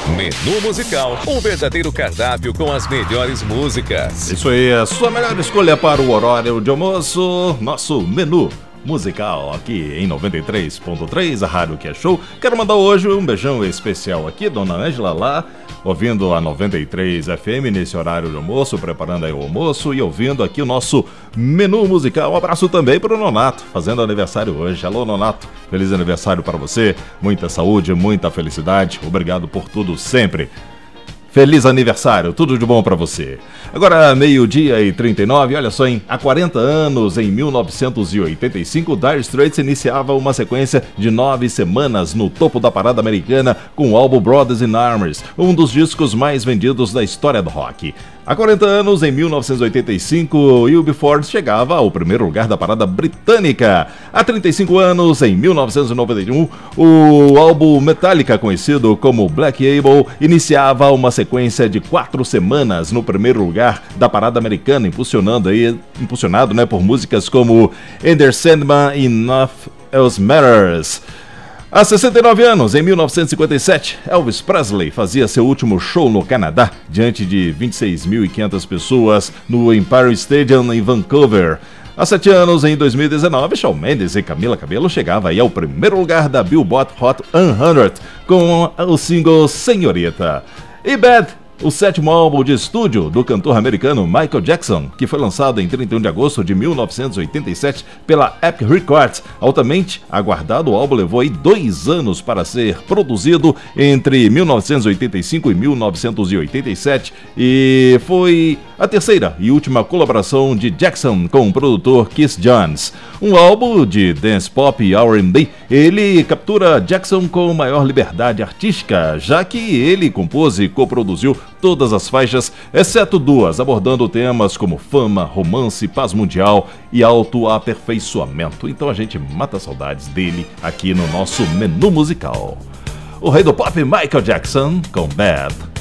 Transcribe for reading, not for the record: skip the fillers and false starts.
Menu Musical, um verdadeiro cardápio com as melhores músicas. Isso aí, a sua melhor escolha para o horário de almoço, nosso Menu Musical aqui em 93.3, a Rádio Que É Show. Quero mandar hoje um beijão especial aqui, Dona Ângela lá, ouvindo a 93 FM nesse horário de almoço, preparando aí o almoço e ouvindo aqui o nosso Menu Musical. Um abraço também para o Nonato, fazendo aniversário hoje. Alô, Nonato, feliz aniversário para você, muita saúde, muita felicidade, obrigado por tudo sempre. Feliz aniversário, tudo de bom pra você. Agora, 12h39, olha só, hein? Há 40 anos, em 1985, Dire Straits iniciava uma sequência de 9 semanas no topo da parada americana com o álbum Brothers in Arms, um dos discos mais vendidos da história do rock. Há 40 anos, em 1985, UB40 chegava ao primeiro lugar da parada britânica. Há 35 anos, em 1991, o álbum Metallica, conhecido como Black Label, iniciava uma sequência de 4 semanas no primeiro lugar da parada americana, impulsionado por músicas como Enter Sandman e Nothing Else Matters. Há 69 anos, em 1957, Elvis Presley fazia seu último show no Canadá, diante de 26.500 pessoas no Empire Stadium em Vancouver. Há 7 anos, em 2019, Shawn Mendes e Camila Cabello chegavam aí ao primeiro lugar da Billboard Hot 100 com o single Senhorita. E Bad, o 7º álbum de estúdio do cantor americano Michael Jackson, que foi lançado em 31 de agosto de 1987 pela Epic Records. Altamente aguardado, o álbum levou aí 2 anos para ser produzido entre 1985 e 1987 e foi a terceira e última colaboração de Jackson com o produtor Keith Jones. Um álbum de dance pop e R&B, ele captura Jackson com maior liberdade artística, já que ele compôs e coproduziu todas as faixas, exceto 2, abordando temas como fama, romance, paz mundial e autoaperfeiçoamento. Então a gente mata saudades dele aqui no nosso Menu Musical. O rei do pop, Michael Jackson, com Bad.